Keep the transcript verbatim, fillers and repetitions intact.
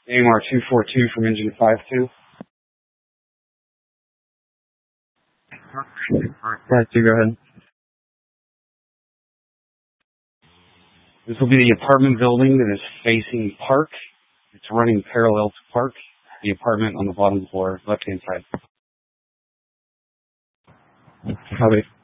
A M R two four two from engine five two. Right, so go ahead. This will be the apartment building that is facing Park. It's running parallel to Park. The apartment on the bottom floor, left-hand side. Copy.